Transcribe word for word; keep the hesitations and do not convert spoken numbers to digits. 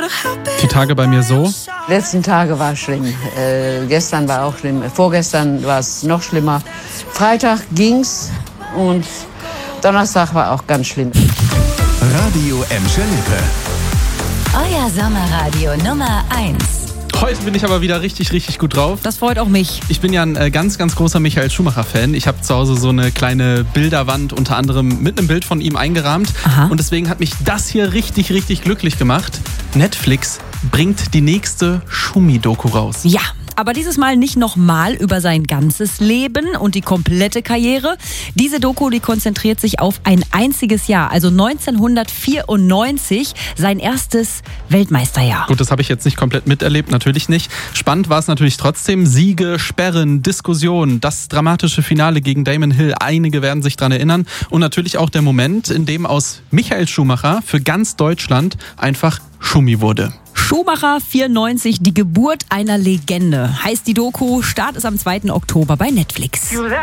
Die Tage bei mir so. Die letzten Tage war schlimm. Äh, gestern war auch schlimm. Vorgestern war es noch schlimmer. Freitag ging's und Donnerstag war auch ganz schlimm. Radio Emscher Lippe. Euer Sommerradio Nummer eins. Heute bin ich aber wieder richtig, richtig gut drauf. Das freut auch mich. Ich bin ja ein äh, ganz, ganz großer Michael Schumacher-Fan. Ich habe zu Hause so eine kleine Bilderwand unter anderem mit einem Bild von ihm eingerahmt. Aha. Und deswegen hat mich das hier richtig, richtig glücklich gemacht. Netflix bringt die nächste Schumi-Doku raus. Ja, aber dieses Mal nicht nochmal über sein ganzes Leben und die komplette Karriere. Diese Doku, die konzentriert sich auf ein einziges Jahr, also neunzehnhundertvierundneunzig, sein erstes Weltmeisterjahr. Gut, das habe ich jetzt nicht komplett miterlebt, natürlich nicht. Spannend war es natürlich trotzdem. Siege, Sperren, Diskussionen, das dramatische Finale gegen Damon Hill. Einige werden sich dran erinnern. Und natürlich auch der Moment, in dem aus Michael Schumacher für ganz Deutschland einfach Schumi wurde. Schumacher vierundneunzig, die Geburt einer Legende. Heißt die Doku, Start ist am zweiten Oktober bei Netflix. You let